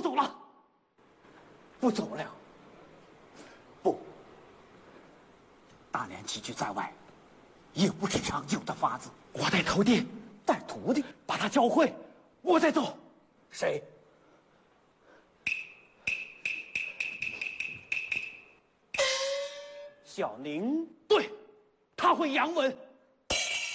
我走了，不走了。不，大年寄居在外，也不是长久的法子。我带徒弟，带徒弟，把他教会，我再走。谁？小宁，对，他会洋文。